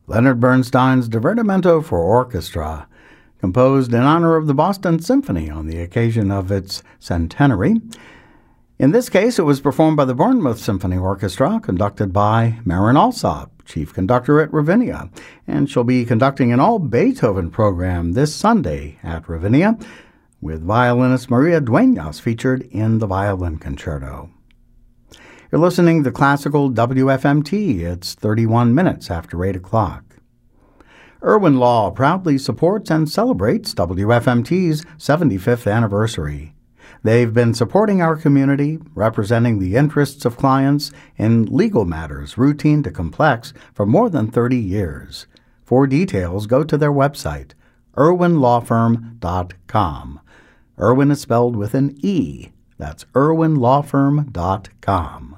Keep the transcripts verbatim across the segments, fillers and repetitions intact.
Leonard Bernstein's Divertimento for Orchestra, composed in honor of the Boston Symphony on the occasion of its centenary. In this case, it was performed by the Bournemouth Symphony Orchestra, conducted by Marin Alsop, chief conductor at Ravinia, and she'll be conducting an all-Beethoven program this Sunday at Ravinia, with violinist Maria Dueñas featured in the Violin Concerto. You're listening to Classical W F M T. It's thirty-one minutes after eight o'clock. Irwin Law proudly supports and celebrates W F M T's seventy-fifth anniversary. They've been supporting our community, representing the interests of clients in legal matters, routine to complex, for more than thirty years. For details, go to their website, irwin law firm dot com. Irwin is spelled with an E. That's irwin law firm dot com.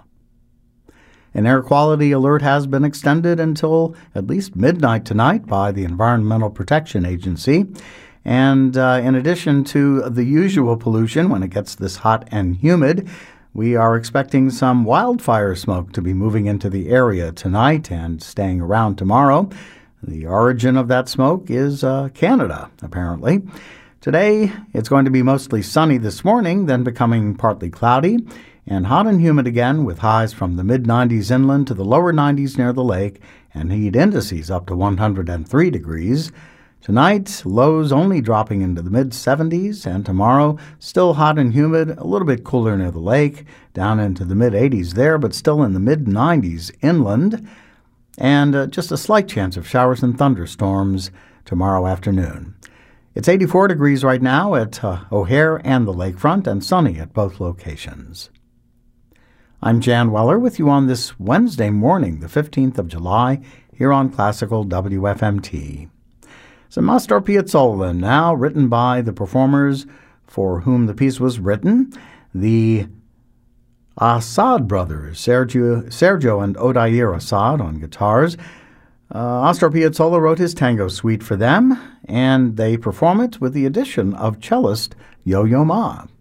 An air quality alert has been extended until at least midnight tonight by the Environmental Protection Agency. And uh, in addition to the usual pollution when it gets this hot and humid, we are expecting some wildfire smoke to be moving into the area tonight and staying around tomorrow. The origin of that smoke is uh, Canada, apparently. Today, it's going to be mostly sunny this morning, then becoming partly cloudy, and hot and humid again with highs from the mid nineties inland to the lower nineties near the lake, and heat indices up to one hundred three degrees. Tonight, lows only dropping into the mid seventies, and tomorrow, still hot and humid, a little bit cooler near the lake, down into the mid eighties there, but still in the mid nineties inland, and uh, just a slight chance of showers and thunderstorms tomorrow afternoon. It's eighty-four degrees right now at uh, O'Hare and the lakefront, and sunny at both locations. I'm Jan Weller with you on this Wednesday morning, the fifteenth of July, here on Classical W F M T. Some Astor Piazzolla now, written by the performers for whom the piece was written, the Assad brothers, Sergio, Sergio and Odair Assad on guitars. Uh, Astor Piazzolla wrote his tango suite for them, and they perform it with the addition of cellist Yo-Yo Ma.